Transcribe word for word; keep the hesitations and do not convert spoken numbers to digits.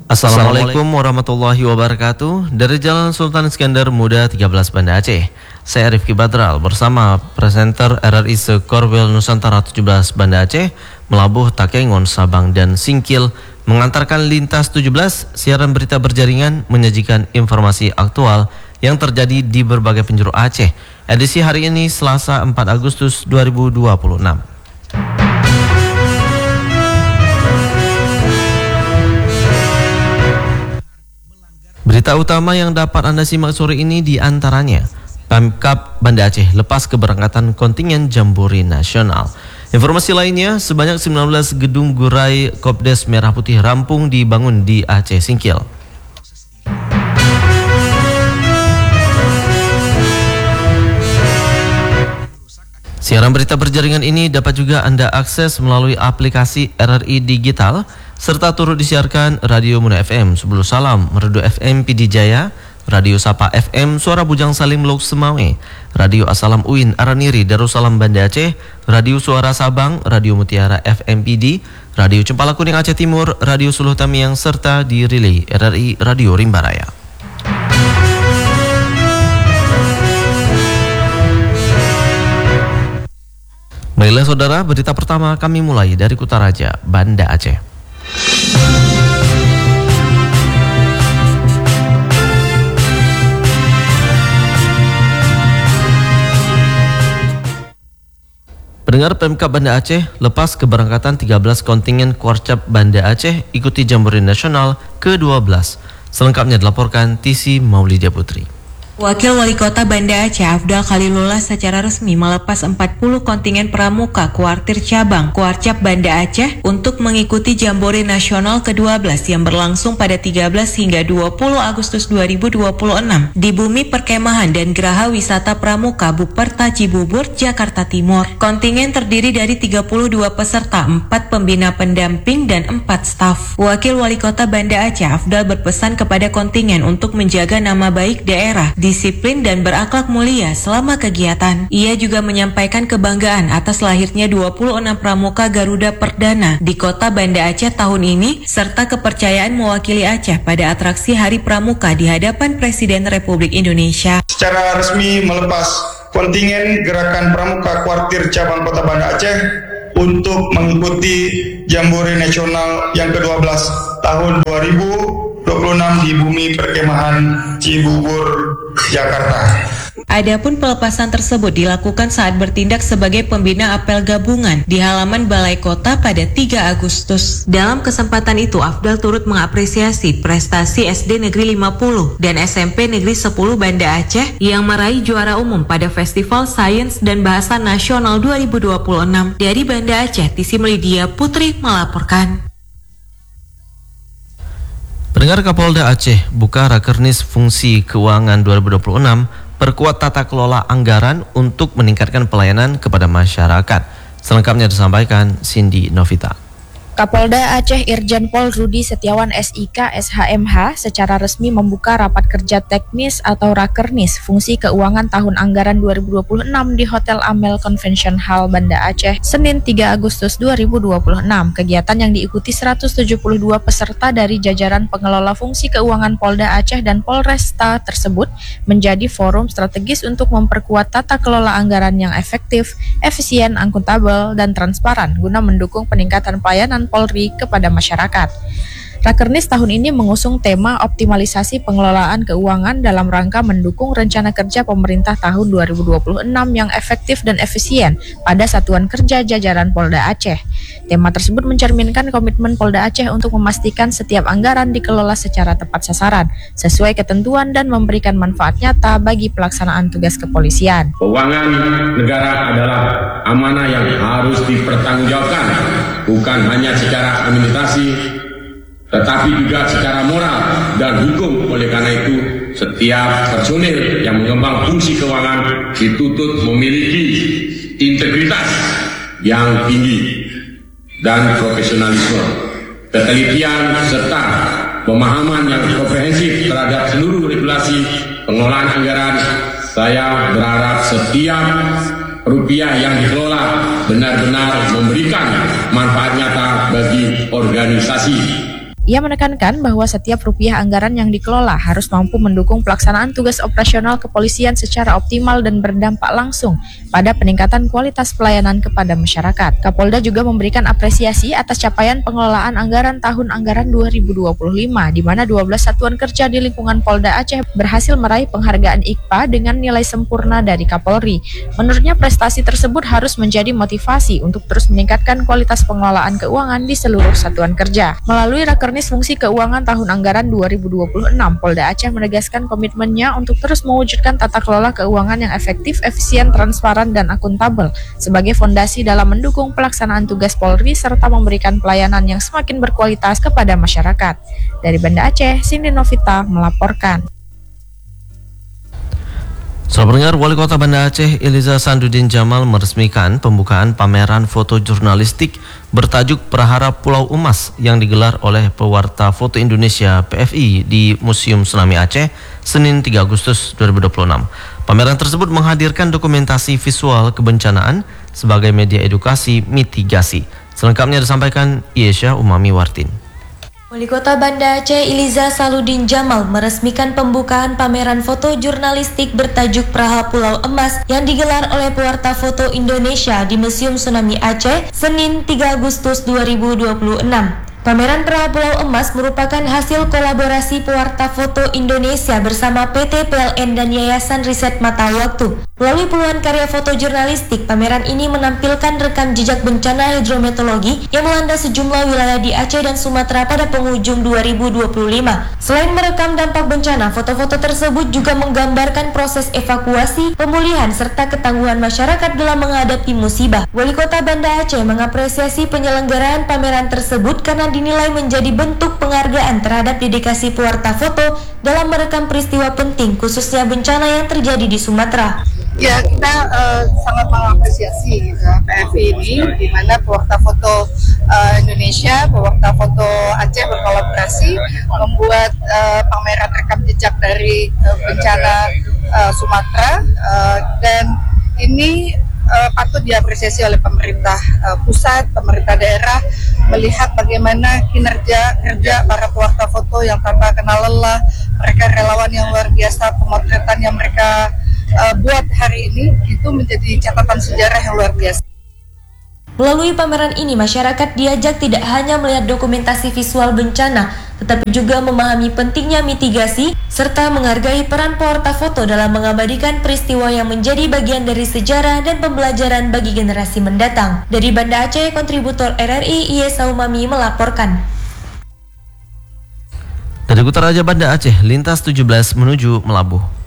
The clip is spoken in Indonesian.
Assalamualaikum warahmatullahi wabarakatuh. Dari Jalan Sultan Iskandar Muda tiga belas Banda Aceh, saya Rifki Badral bersama presenter R R I Sekorbel Nusantara tujuh belas Banda Aceh melabuh Takengon, Sabang dan Singkil mengantarkan lintas tujuh belas siaran berita berjaringan menyajikan informasi aktual yang terjadi di berbagai penjuru Aceh. Edisi hari ini Selasa empat Agustus dua ribu dua puluh enam. Berita utama yang dapat Anda simak sore ini diantaranya Pemkab Banda Aceh lepas keberangkatan kontingen Jambore Nasional. Informasi lainnya, sebanyak sembilan belas gedung gurai Kopdes Merah Putih rampung dibangun di Aceh Singkil. Siaran berita berjaringan ini dapat juga Anda akses melalui aplikasi R R I Digital, serta turut disiarkan Radio Muna F M Sebulu Salam, Merdu F M P D Jaya, Radio Sapa F M Suara Bujang Salim Lok Semawe, Radio Asalam U I N Araniri Darussalam Banda Aceh, Radio Suara Sabang, Radio Mutiara F M P D, Radio Cempala Kuning Aceh Timur, Radio Suluh Tamiang, serta di relay R R I Radio Rimba Raya. Baiklah saudara, berita pertama kami mulai dari Kutaraja, Banda Aceh. Pendengar, Pemkab Banda Aceh lepas keberangkatan tiga belas kontingen Kuarcap Banda Aceh ikuti Jambore Nasional ke dua belas. Selengkapnya dilaporkan Tisi Maulidia Putri. Wakil Wali Kota Banda Aceh Afdal Khalilullah secara resmi melepas empat puluh kontingen pramuka kuartir cabang Kuarcap Banda Aceh untuk mengikuti Jambore Nasional ke dua belas yang berlangsung pada tiga belas hingga dua puluh Agustus dua ribu dua puluh enam di Bumi Perkemahan dan Geraha Wisata Pramuka Buperta Cibubur, Jakarta Timur. Kontingen terdiri dari tiga puluh dua peserta, empat pembina pendamping dan empat staf. Wakil Wali Kota Banda Aceh Afdal berpesan kepada kontingen untuk menjaga nama baik daerah, disiplin dan berakhlak mulia selama kegiatan. Ia juga menyampaikan kebanggaan atas lahirnya dua puluh enam pramuka Garuda Perdana di kota Banda Aceh tahun ini, serta kepercayaan mewakili Aceh pada atraksi Hari Pramuka di hadapan Presiden Republik Indonesia. Secara resmi melepas kontingen Gerakan Pramuka Kuartir Cabang Kota Banda Aceh untuk mengikuti Jambore Nasional yang ke dua belas tahun dua ribu dua puluh enam di Bumi Perkemahan Cibubur, Jakarta. Adapun pelepasan tersebut dilakukan saat bertindak sebagai pembina apel gabungan di halaman Balai Kota pada tiga Agustus. Dalam kesempatan itu, Afdal turut mengapresiasi prestasi S D Negeri lima puluh dan S M P Negeri sepuluh Banda Aceh yang meraih juara umum pada Festival Sains dan Bahasa Nasional dua ribu dua puluh enam. Dari Banda Aceh, Tisi Maulidia Putri melaporkan. Pendengar, Kapolda Aceh buka Rakernis Fungsi Keuangan dua ribu dua puluh enam, perkuat tata kelola anggaran untuk meningkatkan pelayanan kepada masyarakat. Selengkapnya disampaikan Cindy Novita. Kapolda Aceh Irjen Pol Rudi Setiawan S I K S H M H secara resmi membuka rapat kerja teknis atau Rakernis Fungsi Keuangan Tahun Anggaran dua ribu dua puluh enam di Hotel Amel Convention Hall Banda Aceh, Senin tiga Agustus dua ribu dua puluh enam. Kegiatan yang diikuti seratus tujuh puluh dua peserta dari jajaran pengelola fungsi keuangan Polda Aceh dan Polresta tersebut menjadi forum strategis untuk memperkuat tata kelola anggaran yang efektif, efisien, akuntabel, dan transparan guna mendukung peningkatan pelayanan Polri kepada masyarakat. Rakernis tahun ini mengusung tema optimalisasi pengelolaan keuangan dalam rangka mendukung rencana kerja pemerintah tahun dua ribu dua puluh enam yang efektif dan efisien pada satuan kerja jajaran Polda Aceh. Tema tersebut mencerminkan komitmen Polda Aceh untuk memastikan setiap anggaran dikelola secara tepat sasaran, sesuai ketentuan dan memberikan manfaat nyata bagi pelaksanaan tugas kepolisian. Keuangan negara adalah amanah yang harus dipertanggungjawabkan, bukan hanya secara administrasi, tetapi juga secara moral dan hukum. Oleh karena itu, setiap personil yang mengemban fungsi keuangan dituntut memiliki integritas yang tinggi dan profesionalisme, ketelitian, serta pemahaman yang komprehensif terhadap seluruh regulasi pengelolaan anggaran. Saya berharap setiap rupiah yang dikelola benar-benar memberikan manfaat nyata bagi organisasi. Ia menekankan bahwa setiap rupiah anggaran yang dikelola harus mampu mendukung pelaksanaan tugas operasional kepolisian secara optimal dan berdampak langsung pada peningkatan kualitas pelayanan kepada masyarakat. Kapolda juga memberikan apresiasi atas capaian pengelolaan anggaran tahun anggaran dua ribu dua puluh lima, di mana dua belas satuan kerja di lingkungan Polda Aceh berhasil meraih penghargaan I K P A dengan nilai sempurna dari Kapolri. Menurutnya prestasi tersebut harus menjadi motivasi untuk terus meningkatkan kualitas pengelolaan keuangan di seluruh satuan kerja. Melalui Rakernis Fungsi Keuangan tahun anggaran dua ribu dua puluh enam, Polda Aceh menegaskan komitmennya untuk terus mewujudkan tata kelola keuangan yang efektif, efisien, transparan, dan akuntabel sebagai fondasi dalam mendukung pelaksanaan tugas Polri serta memberikan pelayanan yang semakin berkualitas kepada masyarakat. Dari Banda Aceh, Cindy Novita melaporkan. Sahabat pendengar, Wali Kota Banda Aceh Iliza Sandudin Jamal meresmikan pembukaan pameran foto jurnalistik bertajuk Prahara Pulau Emas yang digelar oleh Pewarta Foto Indonesia P F I di Museum Tsunami Aceh Senin tiga Agustus dua ribu dua puluh enam. Pameran tersebut menghadirkan dokumentasi visual kebencanaan sebagai media edukasi mitigasi. Selengkapnya disampaikan Yesha Umami Wartin. Wali Kota Banda Aceh Iliza Sandudin Jamal meresmikan pembukaan pameran foto jurnalistik bertajuk Praha Pulau Emas yang digelar oleh Pewarta Foto Indonesia di Museum Tsunami Aceh Senin tiga Agustus dua ribu dua puluh enam. Pameran Praha Pulau Emas merupakan hasil kolaborasi Pewarta Foto Indonesia bersama P T P L N dan Yayasan Riset Mata Waktu. Melalui puluhan karya foto jurnalistik, pameran ini menampilkan rekam jejak bencana hidrometeorologi yang melanda sejumlah wilayah di Aceh dan Sumatera pada penghujung dua ribu dua puluh lima. Selain merekam dampak bencana, foto-foto tersebut juga menggambarkan proses evakuasi, pemulihan, serta ketangguhan masyarakat dalam menghadapi musibah. Wali Kota Banda Aceh mengapresiasi penyelenggaraan pameran tersebut karena dinilai menjadi bentuk penghargaan terhadap dedikasi pewarta foto dalam merekam peristiwa penting, khususnya bencana yang terjadi di Sumatera. Ya, kita uh, sangat mengapresiasi gitu, P F I ini, di mana pewarta foto uh, Indonesia, pewarta foto Aceh berkolaborasi membuat uh, pameran rekam jejak dari uh, bencana uh, Sumatera, uh, dan ini uh, patut diapresiasi oleh pemerintah uh, pusat, pemerintah daerah, melihat bagaimana kinerja kerja para pewarta foto yang tanpa kenal lelah, mereka relawan yang luar biasa, pemotretan yang mereka Uh, buat hari ini itu menjadi catatan sejarah yang luar biasa. Melalui pameran ini, masyarakat diajak tidak hanya melihat dokumentasi visual bencana, tetapi juga memahami pentingnya mitigasi serta menghargai peran pewarta foto dalam mengabadikan peristiwa yang menjadi bagian dari sejarah dan pembelajaran bagi generasi mendatang. Dari Banda Aceh, kontributor R R I Yesha Umami melaporkan. Dari Kutaraja Banda Aceh, lintas tujuh belas menuju Melabuh.